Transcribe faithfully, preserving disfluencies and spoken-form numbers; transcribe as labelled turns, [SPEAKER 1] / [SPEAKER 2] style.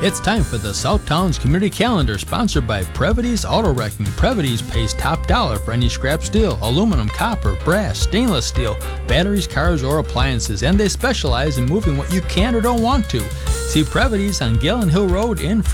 [SPEAKER 1] It's time for the Southtowns Community Calendar, sponsored by Previties Auto Wrecking. Previties pays top dollar for any scrap steel, aluminum, copper, brass, stainless steel, batteries, cars, or appliances, and they specialize in moving what you can't or don't want to. See Previties on Galen Hill Road in